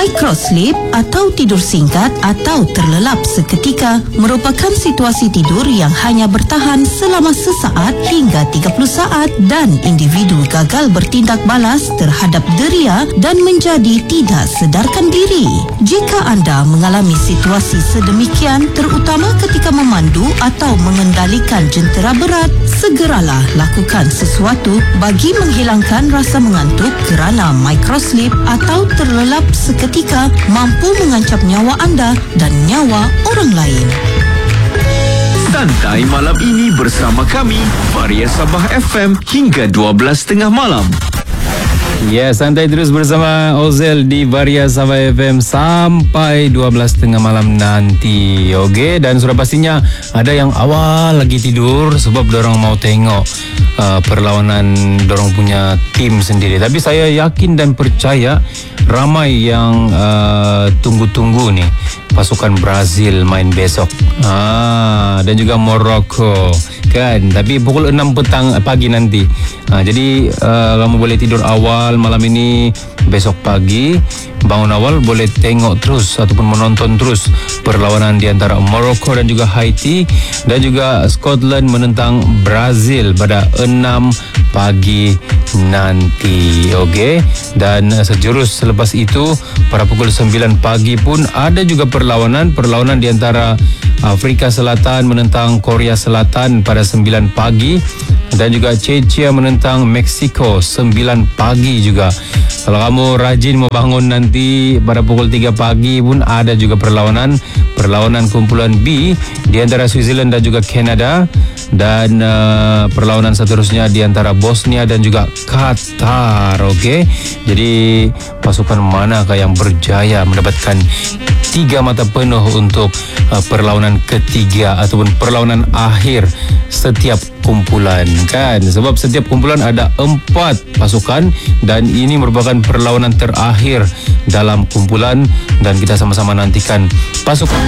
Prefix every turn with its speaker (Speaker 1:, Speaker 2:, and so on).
Speaker 1: Microsleep atau tidur singkat atau terlelap seketika merupakan situasi tidur yang hanya bertahan selama sesaat hingga 30 saat dan individu gagal bertindak balas terhadap deria dan menjadi tidak sedarkan diri. Jika anda mengalami situasi sedemikian, terutama ketika memandu atau mengendalikan jentera berat, segeralah lakukan sesuatu bagi menghilangkan rasa mengantuk kerana microsleep atau terlelap seketika mampu mengancam nyawa anda dan nyawa orang lain.
Speaker 2: Santai malam ini bersama kami, Varia Sabah FM hingga 12.30 malam.
Speaker 3: Ya, santai terus bersama Ozel di Varia Sabah FM sampai 12.30 malam nanti. Okey, dan sudah pastinya ada yang awal lagi tidur sebab dorang mau tengok perlawanan dorang punya tim sendiri. Tapi saya yakin dan percaya ramai yang tunggu-tunggu nih pasukan Brazil main besok. Dan juga Morocco kan. Tapi pukul 6 pagi nanti. Jadi kamu boleh tidur awal malam ini, besok pagi bangun awal boleh tengok terus ataupun menonton terus perlawanan di antara Morocco dan juga Haiti dan juga Scotland menentang Brazil pada 6 pagi nanti. Okey, dan sejurus selepas itu pada pukul 9 pagi pun ada juga perlawanan di antara Afrika Selatan menentang Korea Selatan pada 9 pagi dan juga Czechia menentang Meksiko 9 pagi juga. Kalau kamu rajin mau bangun nanti pada pukul 3 pagi pun ada juga perlawanan kumpulan B di antara Switzerland dan juga Kanada dan perlawanan seterusnya di antara Bosnia dan juga Qatar. Okey, jadi pasukan manakah yang berjaya mendapatkan 3 mata penuh untuk perlawanan ketiga ataupun perlawanan akhir setiap kumpulan kan, sebab setiap kumpulan ada 4 pasukan dan ini merupakan perlawanan terakhir dalam kumpulan dan kita sama-sama nantikan pasukan